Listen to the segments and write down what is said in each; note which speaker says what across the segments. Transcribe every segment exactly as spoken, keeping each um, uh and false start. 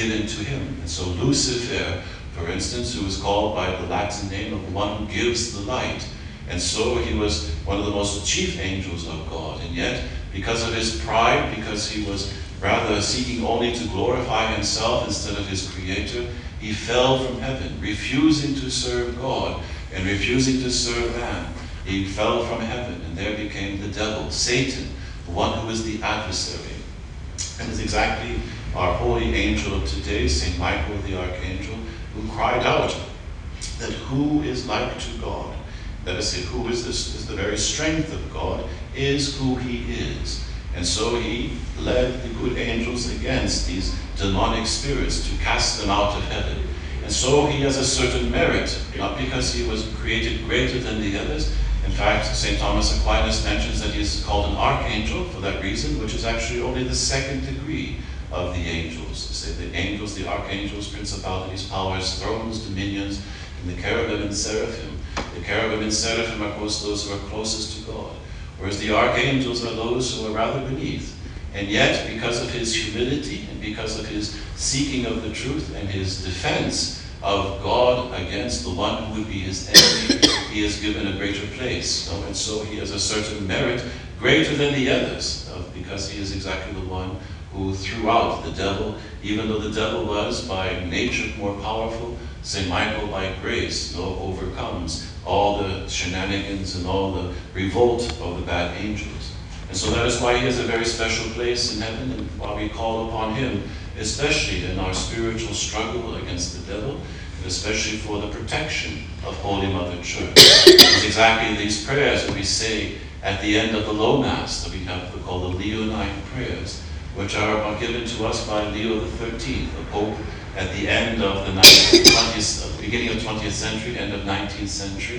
Speaker 1: given to him. And so Lucifer, for instance, who is called by the Latin name of the one who gives the light. And so he was one of the most chief angels of God. And yet, because of his pride, because he was rather seeking only to glorify himself instead of his Creator, he fell from heaven, refusing to serve God and refusing to serve man. He fell from heaven, and there became the devil, Satan, the one who is the adversary. And it's exactly our holy angel of today, Saint Michael the Archangel, who cried out that who is like to God? That is, who is this? Is the very strength of God, is who he is. And so he led the good angels against these demonic spirits to cast them out of heaven. And so he has a certain merit, not because he was created greater than the others. In fact, Saint Thomas Aquinas mentions that he is called an archangel for that reason, which is actually only the second degree of the angels. They say the angels, the archangels, principalities, powers, thrones, dominions, and the cherubim and seraphim. The cherubim and seraphim are, of course, those who are closest to God, whereas the archangels are those who are rather beneath. And yet, because of his humility and because of his seeking of the truth and his defense of God against the one who would be his enemy, he is given a greater place. So, and so he has a certain merit greater than the others, uh, because he is exactly the one who threw out the devil, even though the devil was by nature more powerful. Saint Michael, by grace, you know, overcomes all the shenanigans and all the revolt of the bad angels. And so that is why he has a very special place in heaven, and why we call upon him, especially in our spiritual struggle against the devil, and especially for the protection of Holy Mother Church. It's exactly these prayers that we say at the end of the Low Mass, that we have called the Leonine prayers, which are given to us by Leo the thirteenth, the Pope, at the end of the twentieth, beginning of twentieth century, end of nineteenth century.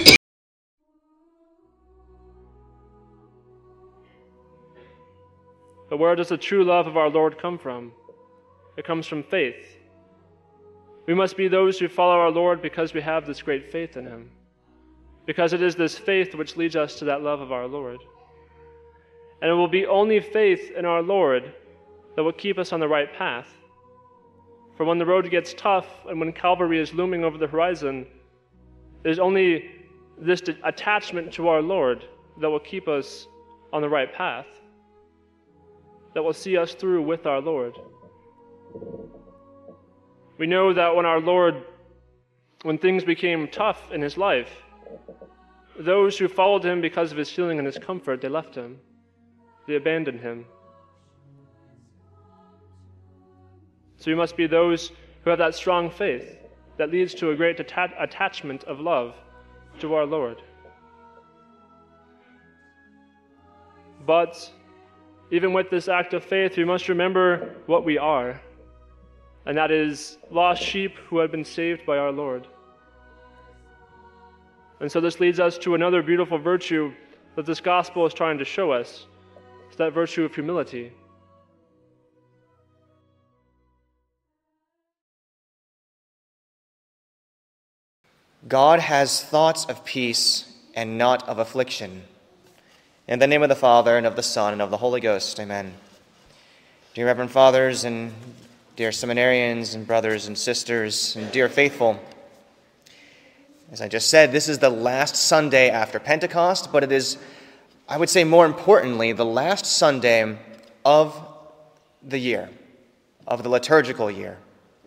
Speaker 2: But where does the true love of our Lord come from? It comes from faith. We must be those who follow our Lord because we have this great faith in him. Because it is this faith which leads us to that love of our Lord. And it will be only faith in our Lord that will keep us on the right path. For when the road gets tough and when Calvary is looming over the horizon, it is only this attachment to our Lord that will keep us on the right path, that will see us through with our Lord. We know that when our Lord, when things became tough in his life, those who followed him because of his healing and his comfort, they left him. They abandoned him. So we must be those who have that strong faith that leads to a great atta- attachment of love to our Lord. But even with this act of faith, we must remember what we are, and that is lost sheep who have been saved by our Lord. And so this leads us to another beautiful virtue that this gospel is trying to show us. It's that virtue of humility.
Speaker 3: God has thoughts of peace and not of affliction. In the name of the Father, and of the Son, and of the Holy Ghost, amen. Dear Reverend Fathers, and dear seminarians, and brothers and sisters, and dear faithful, as I just said, this is the last Sunday after Pentecost, but it is, I would say more importantly, the last Sunday of the year, of the liturgical year.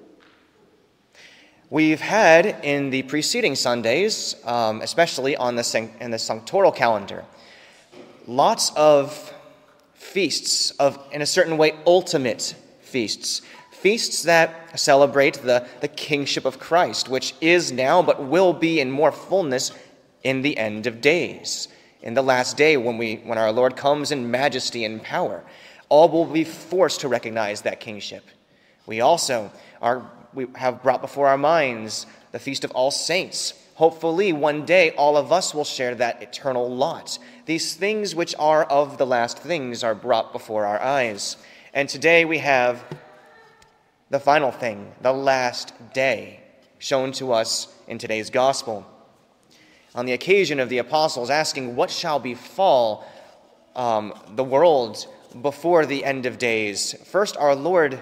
Speaker 3: We've had in the preceding Sundays, um, especially on the in the sanctoral calendar, lots of feasts of, in a certain way, ultimate feasts. Feasts that celebrate the, the kingship of Christ, which is now but will be in more fullness in the end of days. In the last day when we when our Lord comes in majesty and power, all will be forced to recognize that kingship. We also are we have brought before our minds the Feast of All Saints. Hopefully, one day, all of us will share that eternal lot. These things which are of the last things are brought before our eyes. And today we have the final thing, the last day, shown to us in today's gospel. On the occasion of the apostles asking, what shall befall um, the world before the end of days? First, our Lord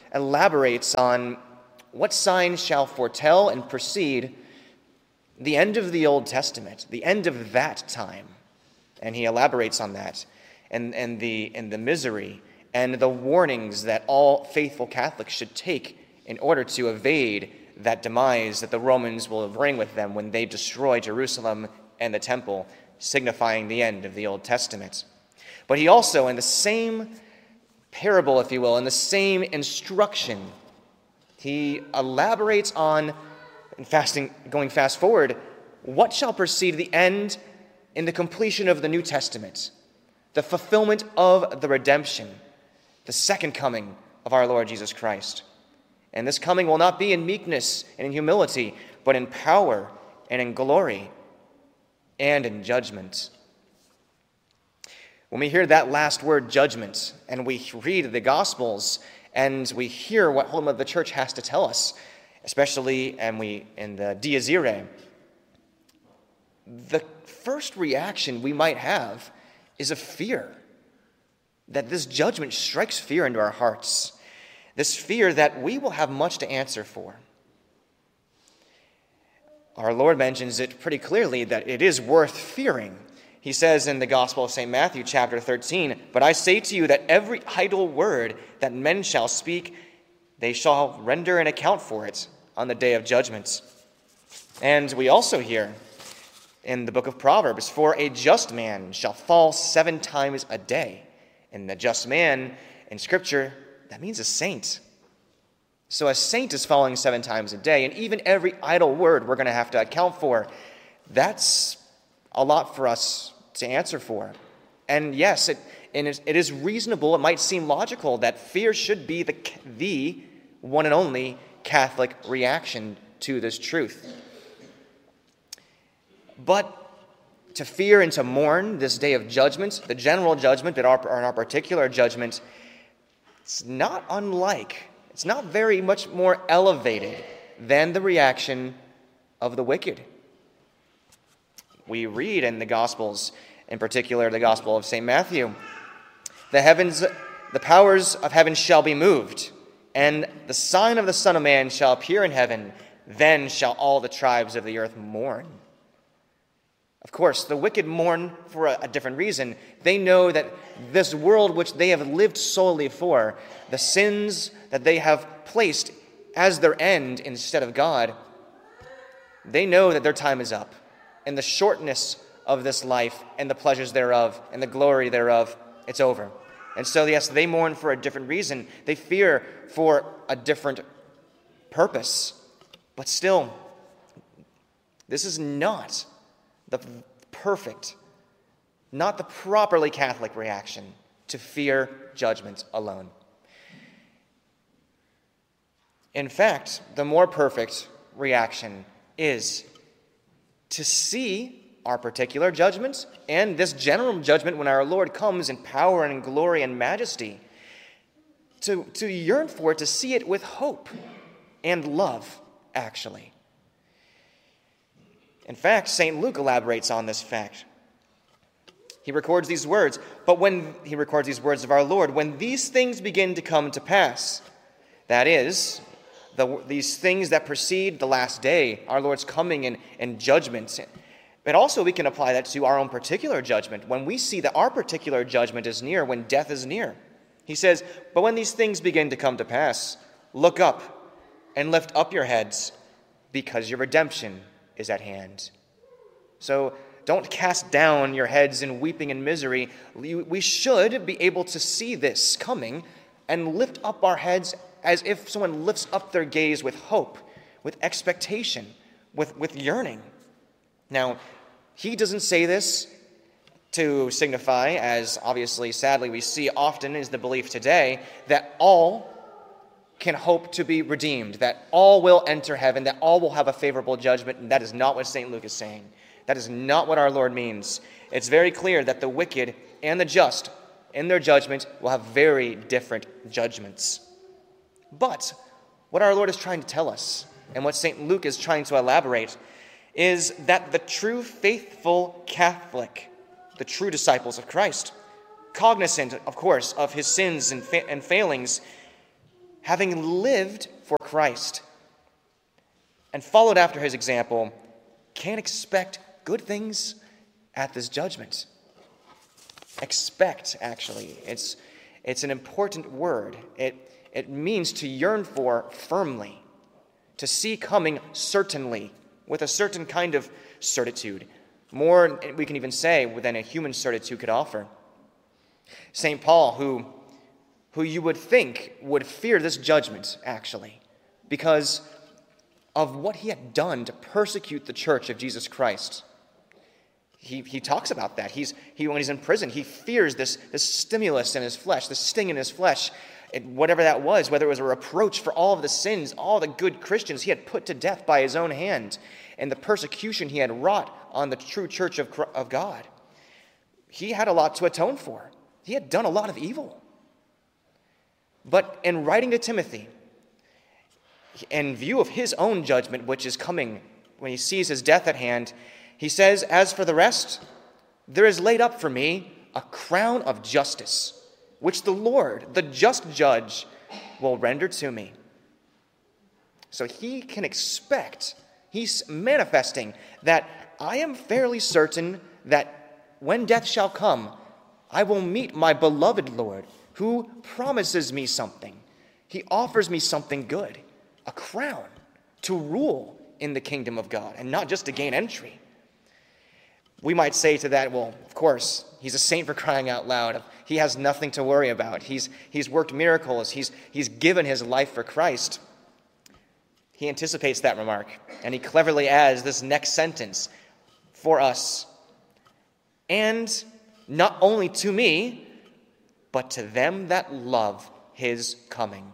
Speaker 3: elaborates on what signs shall foretell and precede the end of the Old Testament, the end of that time. And he elaborates on that and, and, the, and the misery and the warnings that all faithful Catholics should take in order to evade that demise that the Romans will bring with them when they destroy Jerusalem and the temple, signifying the end of the Old Testament. But he also, in the same parable, if you will, in the same instruction, he elaborates on, in fasting, going fast forward, what shall precede the end in the completion of the New Testament, the fulfillment of the redemption, the second coming of our Lord Jesus Christ. And this coming will not be in meekness and in humility, but in power and in glory and in judgment. When we hear that last word, judgment, and we read the Gospels, and we hear what Holy Mother of the Church has to tell us, especially and we in the Dies Irae, the first reaction we might have is a fear, that this judgment strikes fear into our hearts, this fear that we will have much to answer for. Our Lord mentions it pretty clearly that it is worth fearing. He says in the Gospel of Saint Matthew, chapter thirteen, "But I say to you that every idle word that men shall speak, they shall render an account for it on the day of judgment." And we also hear in the book of Proverbs, "For a just man shall fall seven times a day." And the just man in Scripture, that means a saint. So a saint is falling seven times a day, and even every idle word we're going to have to account for. That's a lot for us to answer for. And yes, it, it is reasonable, it might seem logical, that fear should be the, the one and only Catholic reaction to this truth. But to fear and to mourn this day of judgment, the general judgment, but our, our particular judgment, it's not unlike, it's not very much more elevated than the reaction of the wicked. We read in the Gospels, in particular the Gospel of Saint Matthew, the heavens, the powers of heaven shall be moved, and the sign of the Son of Man shall appear in heaven. Then shall all the tribes of the earth mourn. Of course, the wicked mourn for a, a different reason. They know that this world which they have lived solely for, the sins that they have placed as their end instead of God, they know that their time is up. And the shortness of this life and the pleasures thereof and the glory thereof, it's over. And so, yes, they mourn for a different reason. They fear for a different purpose. But still, this is not the perfect, not the properly Catholic reaction to fear judgment alone. In fact, the more perfect reaction is to see our particular judgment and this general judgment when our Lord comes in power and in glory and majesty, to, to yearn for it, to see it with hope and love, actually. In fact, Saint Luke elaborates on this fact. He records these words, but when he records these words of our Lord, when these things begin to come to pass, that is, the, these things that precede the last day, our Lord's coming and, and judgment. But also we can apply that to our own particular judgment. When we see that our particular judgment is near, when death is near. He says, but when these things begin to come to pass, look up and lift up your heads, because your redemption is at hand. So don't cast down your heads in weeping and misery. We should be able to see this coming and lift up our heads as if someone lifts up their gaze with hope, with expectation, with, with yearning. Now, he doesn't say this to signify, as obviously, sadly, we see often is the belief today, that all can hope to be redeemed, that all will enter heaven, that all will have a favorable judgment, and that is not what Saint Luke is saying. That is not what our Lord means. It's very clear that the wicked and the just, in their judgment, will have very different judgments. But what our Lord is trying to tell us, and what Saint Luke is trying to elaborate, is that the true faithful Catholic, the true disciples of Christ, cognizant, of course, of his sins and, fa- and failings, having lived for Christ and followed after his example, can expect good things at this judgment. Expect, actually. It's, it's an important word. It, it means to yearn for firmly, to see coming certainly, with a certain kind of certitude. More, we can even say, than a human certitude could offer. Saint Paul, who, who you would think would fear this judgment, actually, because of what he had done to persecute the church of Jesus Christ. He, he talks about that. He's, he, when he's in prison, he fears this, this stimulus in his flesh, this sting in his flesh, it, whatever that was, whether it was a reproach for all of the sins, all the good Christians he had put to death by his own hand, and the persecution he had wrought on the true church of, of God. He had a lot to atone for. He had done a lot of evil. But in writing to Timothy, in view of his own judgment, which is coming when he sees his death at hand, he says, "As for the rest, there is laid up for me a crown of justice, which the Lord, the just judge, will render to me." So he can expect, he's manifesting that I am fairly certain that when death shall come, I will meet my beloved Lord, who promises me something. He offers me something good, a crown to rule in the kingdom of God, and not just to gain entry. We might say to that, well, of course, he's a saint for crying out loud. He has nothing to worry about. He's, he's worked miracles. He's, he's given his life for Christ. He anticipates that remark, and he cleverly adds this next sentence for us. And not only to me, but to them that love his coming.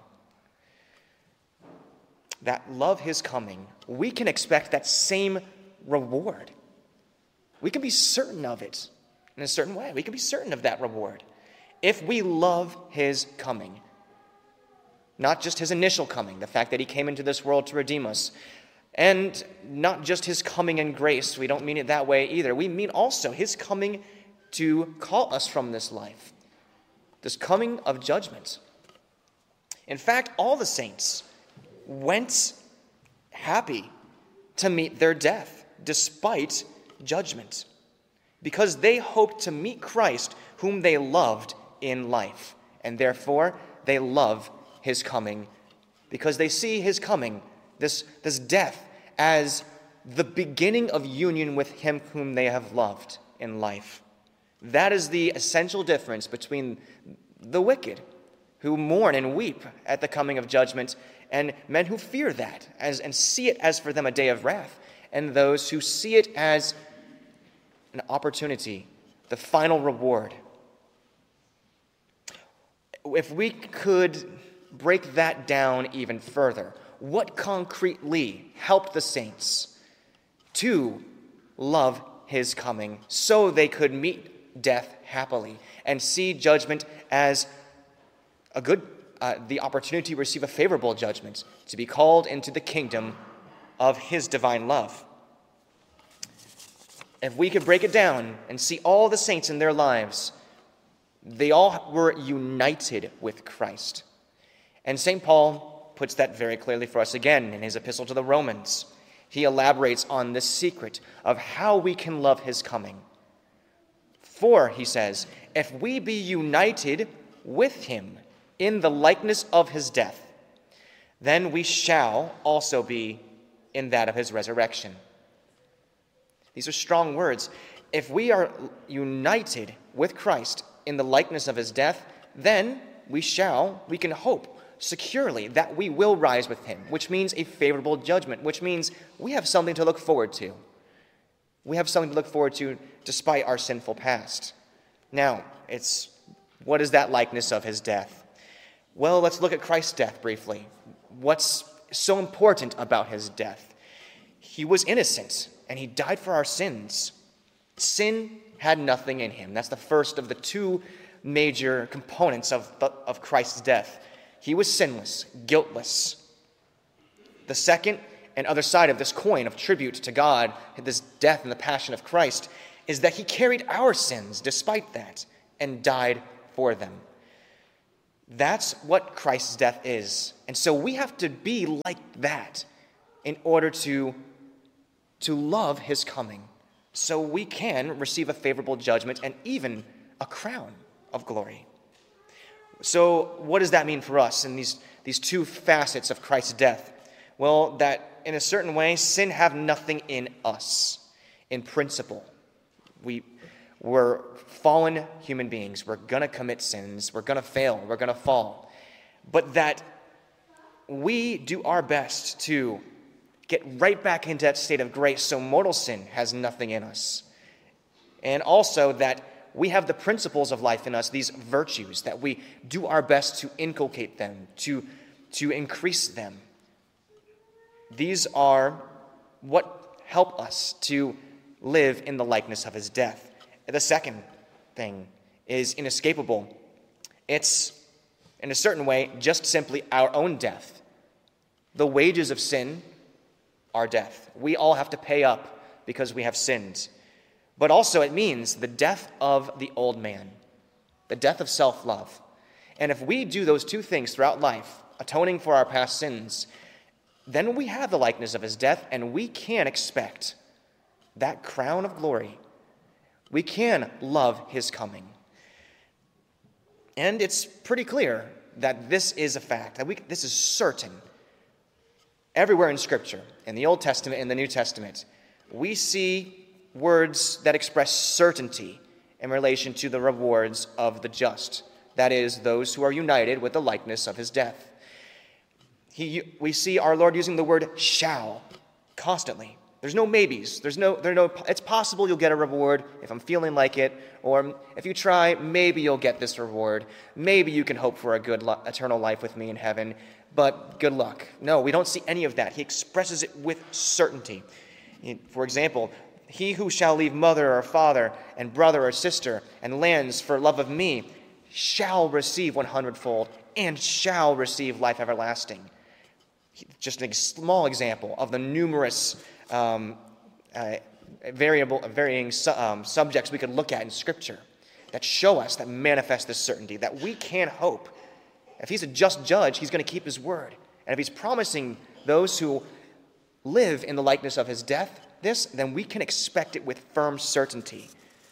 Speaker 3: That love his coming, we can expect that same reward. We can be certain of it in a certain way. We can be certain of that reward if we love his coming. Not just his initial coming, the fact that he came into this world to redeem us. And not just his coming in grace. We don't mean it that way either. We mean also his coming to call us from this life. This coming of judgment. In fact, all the saints went happy to meet their death, despite judgment, because they hoped to meet Christ, whom they loved in life, and therefore they love his coming, because they see his coming, this, this death, as the beginning of union with him whom they have loved in life. That is the essential difference between the wicked, who mourn and weep at the coming of judgment, and men who fear that as, and see it as for them a day of wrath, and those who see it as an opportunity, the final reward. If we could break that down even further, what concretely helped the saints to love his coming so they could meet death happily and see judgment as a good, uh, the opportunity to receive a favorable judgment, to be called into the kingdom of his divine love? If we could break it down and see all the saints in their lives, they all were united with Christ. And Saint Paul puts that very clearly for us again in his epistle to the Romans. He elaborates on this secret of how we can love his coming. For, he says, if we be united with him in the likeness of his death, then we shall also be in that of his resurrection. These are strong words. If we are united with Christ in the likeness of his death, then we shall, we can hope securely that we will rise with him, which means a favorable judgment, which means we have something to look forward to. We have something to look forward to despite our sinful past. Now, it's what is that likeness of his death? Well, let's look at Christ's death briefly. What's so important about his death? He was innocent, and he died for our sins. Sin had nothing in him. That's the first of the two major components of, of Christ's death. He was sinless, guiltless. The second and other side of this coin of tribute to God, this death and the passion of Christ, is that he carried our sins despite that and died for them. That's what Christ's death is. And so we have to be like that in order to, to love his coming, so we can receive a favorable judgment and even a crown of glory. So what does that mean for us in these, these two facets of Christ's death? Well, that in a certain way, sin have nothing in us, in principle. We, we're fallen human beings. We're going to commit sins. We're going to fail. We're going to fall. But that we do our best to get right back into that state of grace so mortal sin has nothing in us. And also that we have the principles of life in us, these virtues, that we do our best to inculcate them, to, to increase them. These are what help us to live in the likeness of his death. The second thing is inescapable. It's, in a certain way, just simply our own death. The wages of sin are death. We all have to pay up because we have sinned. But also it means the death of the old man, the death of self-love. And if we do those two things throughout life, atoning for our past sins, then we have the likeness of his death, and we can expect that crown of glory. We can love his coming. And it's pretty clear that this is a fact, that we, this is certain. Everywhere in Scripture, in the Old Testament and the New Testament, we see words that express certainty in relation to the rewards of the just. That is, those who are united with the likeness of his death. He, we see our Lord using the word shall constantly. There's no maybes. There's no, there no, it's possible you'll get a reward if I'm feeling like it, or if you try, maybe you'll get this reward. Maybe you can hope for a good lo- eternal life with me in heaven, but good luck. No, we don't see any of that. He expresses it with certainty. For example, he who shall leave mother or father and brother or sister and lands for love of me shall receive one hundredfold and shall receive life everlasting. Just a small example of the numerous um, uh, variable, varying su- um, subjects we could look at in Scripture that show us, that manifest this certainty, that we can hope. If he's a just judge, he's going to keep his word. And if he's promising those who live in the likeness of his death this, then we can expect it with firm certainty.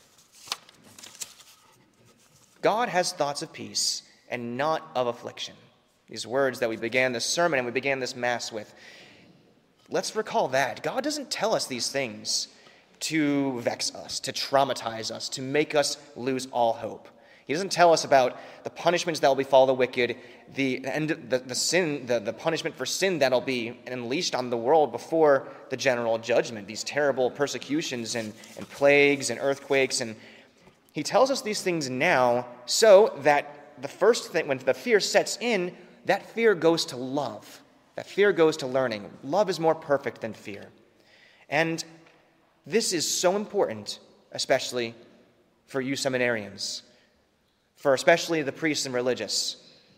Speaker 3: God has thoughts of peace and not of affliction. These words that we began this sermon and we began this Mass with. Let's recall that. God doesn't tell us these things to vex us, to traumatize us, to make us lose all hope. He doesn't tell us about the punishments that will befall the wicked, the end, the, the sin, the, the punishment for sin that will be unleashed on the world before the general judgment, these terrible persecutions and, and plagues and earthquakes. And he tells us these things now so that the first thing, when the fear sets in, that fear goes to love. That fear goes to learning. Love is more perfect than fear. And this is so important, especially for you seminarians, for especially the priests and religious.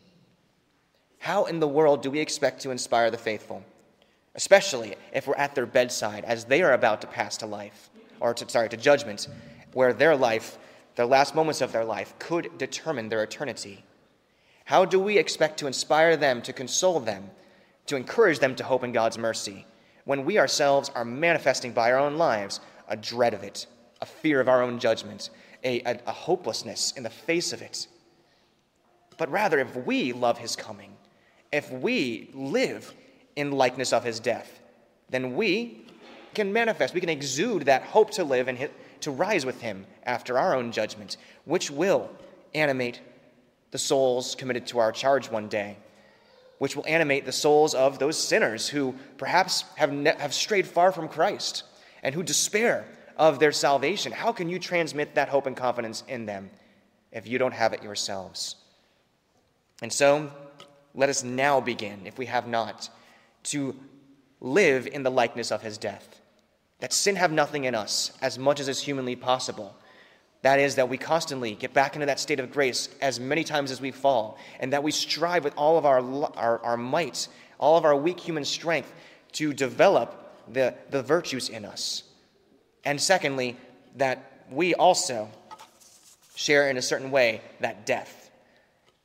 Speaker 3: How in the world do we expect to inspire the faithful, especially if we're at their bedside as they are about to pass to life, or to, sorry, to judgment, where their life, their last moments of their life, could determine their eternity? How do we expect to inspire them, to console them, to encourage them to hope in God's mercy, when we ourselves are manifesting by our own lives a dread of it, a fear of our own judgment, a, a, a hopelessness in the face of it? But rather, if we love his coming, if we live in likeness of his death, then we can manifest, we can exude that hope to live and to rise with him after our own judgment, which will animate the souls committed to our charge one day, which will animate the souls of those sinners who perhaps have, ne- have strayed far from Christ and who despair of their salvation. How can you transmit that hope and confidence in them if you don't have it yourselves? And so, let us now begin, if we have not, to live in the likeness of his death, that sin have nothing in us as much as is humanly possible. That is, that we constantly get back into that state of grace as many times as we fall, and that we strive with all of our, our, our might, all of our weak human strength, to develop the, the virtues in us. And secondly, that we also share in a certain way that death.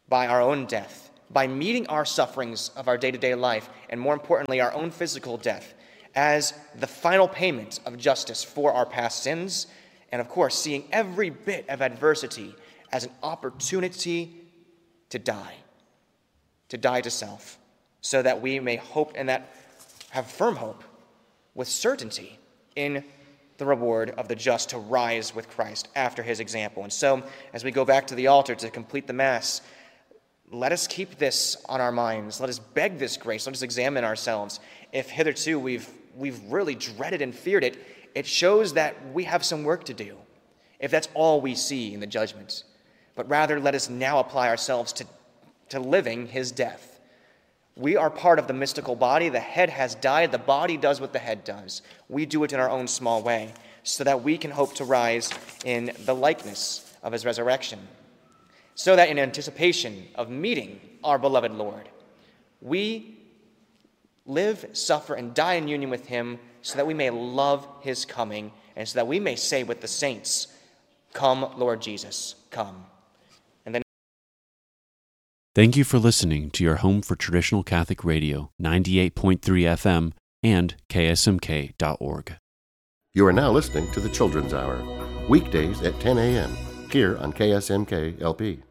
Speaker 3: by our own death, by meeting our sufferings of our day-to-day life, and more importantly, our own physical death, as the final payment of justice for our past sins, and of course, seeing every bit of adversity as an opportunity to die, to die to self, so that we may hope and that have firm hope with certainty in the reward of the just to rise with Christ after his example. And so, as we go back to the altar to complete the Mass, let us keep this on our minds. Let us beg this grace. Let us examine ourselves. If hitherto we've we've really dreaded and feared it, it shows that we have some work to do, if that's all we see in the judgment. But rather, let us now apply ourselves to, to living his death. We are part of the mystical body. The head has died. The body does what the head does. We do it in our own small way, so that we can hope to rise in the likeness of his resurrection. So that in anticipation of meeting our beloved Lord, we live, suffer, and die in union with him, so that we may love his coming, and so that we may say with the saints, "Come, Lord Jesus, come." And then
Speaker 4: Thank you for listening to your home for traditional Catholic radio, ninety-eight point three F M and K S M K dot org.
Speaker 5: You are now listening to the Children's Hour, weekdays at ten a.m., here on K S M K L P.